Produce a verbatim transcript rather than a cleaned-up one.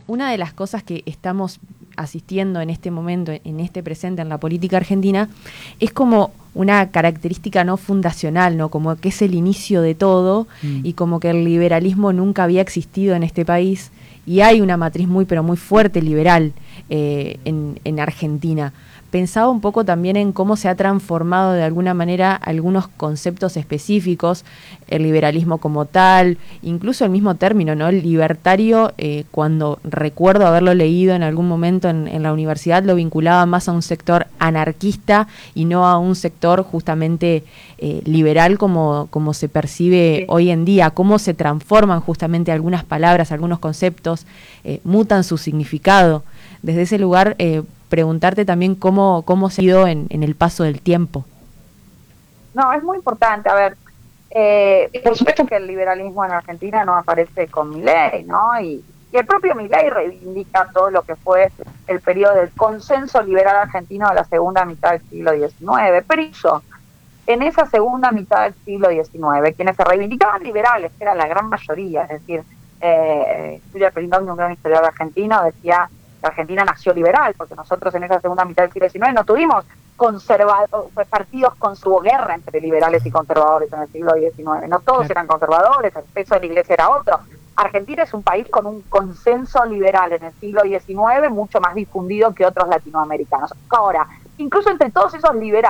una de las cosas que estamos asistiendo en este momento, en este presente, en la política argentina, es como una característica no fundacional, ¿no? Como que es el inicio de todo mm. y como que el liberalismo nunca había existido en este país y hay una matriz muy, pero muy fuerte liberal eh, en, en Argentina. Pensaba un poco también en cómo se ha transformado de alguna manera algunos conceptos específicos, el liberalismo como tal, incluso el mismo término, ¿no? El libertario, eh, cuando recuerdo haberlo leído en algún momento en, en la universidad, lo vinculaba más a un sector anarquista y no a un sector justamente eh, liberal como, como se percibe sí. hoy en día, cómo se transforman justamente algunas palabras, algunos conceptos, eh, mutan su significado. Desde ese lugar, eh, preguntarte también cómo, cómo se ha ido en, en el paso del tiempo. No, es muy importante. A ver, eh, por supuesto que el liberalismo en Argentina no aparece con Milei, ¿no? Y, y el propio Milei reivindica todo lo que fue el periodo del consenso liberal argentino de la segunda mitad del siglo diecinueve. Pero hizo, en esa segunda mitad del siglo diecinueve, quienes se reivindicaban liberales, que era la gran mayoría, es decir, eh, Julia Pelindón, un gran historiador argentino, decía que Argentina nació liberal, porque nosotros en esa segunda mitad del siglo diecinueve no tuvimos conservadores, partidos con su guerra entre liberales y conservadores en el siglo diecinueve. No todos eran conservadores, el peso de la iglesia era otro. Argentina es un país con un consenso liberal en el siglo diecinueve mucho más difundido que otros latinoamericanos. Ahora, incluso entre todos esos liberales,